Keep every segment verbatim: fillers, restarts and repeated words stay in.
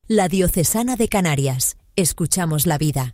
La Diocesana de Canarias. Escuchamos la vida.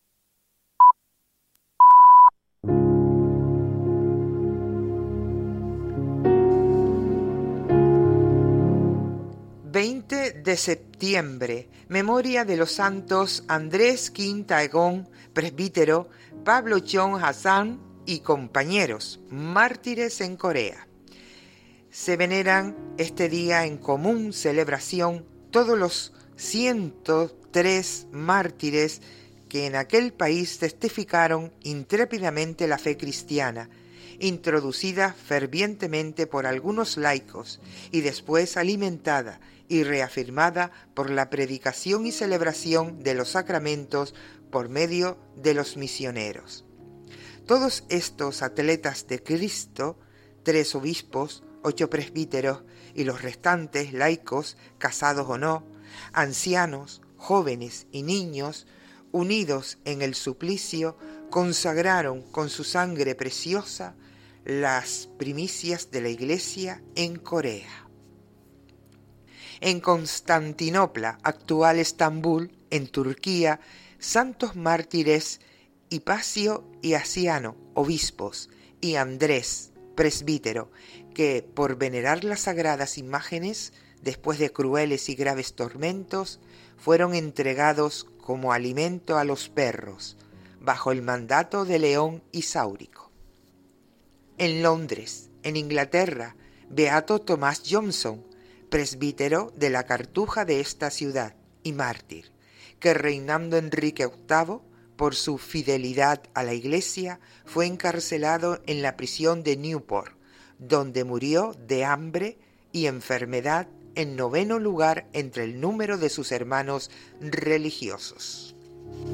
veinte de septiembre, memoria de los santos Andrés Kin Taegong, presbítero, Pablo Chon Hassan y compañeros, mártires en Corea. Se veneran este día en común celebración todos los ciento tres mártires que en aquel país testificaron intrépidamente la fe cristiana, introducida fervientemente por algunos laicos y después alimentada y reafirmada por la predicación y celebración de los sacramentos por medio de los misioneros. Todos estos atletas de Cristo, tres obispos, ocho presbíteros y los restantes laicos, casados o no, ancianos, jóvenes y niños, unidos en el suplicio, consagraron con su sangre preciosa las primicias de la Iglesia en Corea. En Constantinopla, actual Estambul, en Turquía, santos mártires Hipacio y Asiano, obispos, y Andrés, presbítero, que por venerar las sagradas imágenes, después de crueles y graves tormentos, fueron entregados como alimento a los perros, bajo el mandato de León Isáurico. En Londres, en Inglaterra, beato Tomás Johnson, presbítero de la Cartuja de esta ciudad y mártir, que reinando Enrique octavo, por su fidelidad a la Iglesia, fue encarcelado en la prisión de Newport, donde murió de hambre y enfermedad en noveno lugar entre el número de sus hermanos religiosos.